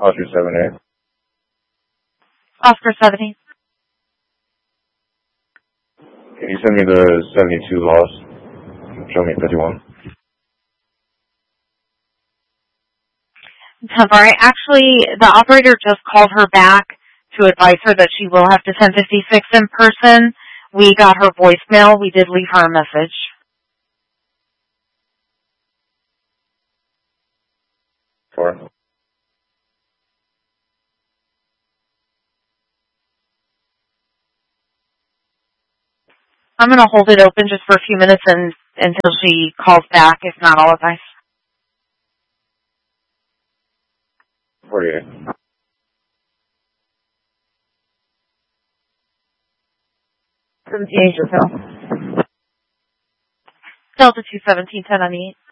Oscar 78. Oscar 70. Can you send me the 72 loss? Show me 51. Alright, actually, the operator just called her back to advise her that she will have to send 56 in person. We got her voicemail. We did leave her a message. Four. I'm going to hold it open just for a few minutes until she calls back. If not, I'll advise. 48. Delta 217, 1098.